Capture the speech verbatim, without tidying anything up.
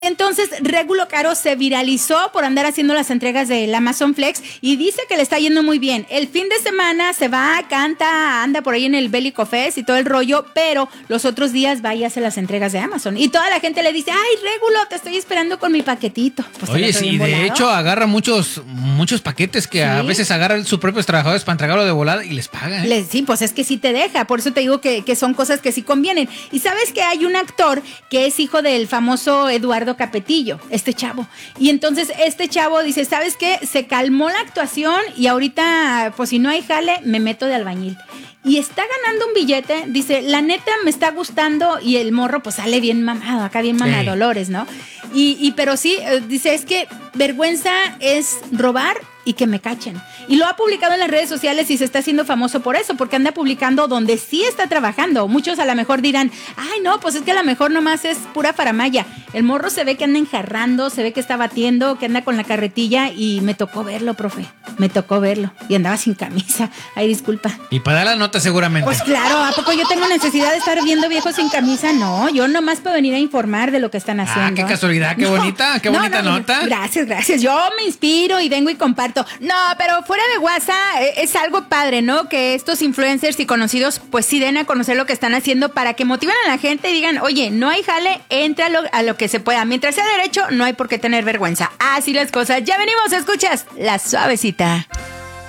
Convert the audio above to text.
Entonces, Regulo Caro se viralizó por andar haciendo las entregas del Amazon Flex y dice que le está yendo muy bien. El fin de semana se va, canta, anda por ahí en el Bélico Fest y todo el rollo, pero los otros días va y hace las entregas de Amazon. Y toda la gente le dice, ay, Regulo, te estoy esperando con mi paquetito. Pues oye, sí, de hecho agarra muchos muchos paquetes que ¿sí? A veces agarran sus propios trabajadores para entregarlo de volada y les pagan. ¿eh? Les, sí, pues es que sí te deja, por eso te digo que, que son cosas que sí convienen. Y sabes que hay un actor que es hijo del famoso Eduardo Capetillo, este chavo. Y entonces este chavo dice, ¿sabes qué? Se calmó la actuación y ahorita, pues si no hay jale, me meto de albañil. Y está ganando un billete, dice, la neta me está gustando y el morro pues sale bien mamado, acá bien mamadolores, ¿no? Y, y pero sí, dice, es que vergüenza es robar y que me cachen. Y lo ha publicado en las redes sociales y se está haciendo famoso por eso, porque anda publicando donde sí está trabajando. Muchos a lo mejor dirán, ay no, pues es que a lo mejor nomás es pura faramaya. El morro se ve que anda enjarrando, se ve que está batiendo, que anda con la carretilla y me tocó verlo, profe. Me tocó verlo. Y andaba sin camisa. Ay, disculpa. Y para dar la nota seguramente. Pues claro, ¿a poco yo tengo necesidad de estar viendo viejos sin camisa? No, yo nomás puedo venir a informar de lo que están haciendo. Ah, qué casualidad, qué no, bonita, qué no, bonita no, nota. Gracias, gracias. Yo me inspiro y vengo y comparto. No, pero fuera de WhatsApp es algo padre, ¿no? Que estos influencers y conocidos pues sí den a conocer lo que están haciendo para que motiven a la gente y digan, oye, no hay jale, entra a lo, a lo que se pueda. Mientras sea derecho, no hay por qué tener vergüenza. Así las cosas. Ya venimos, escuchas La Suavecita.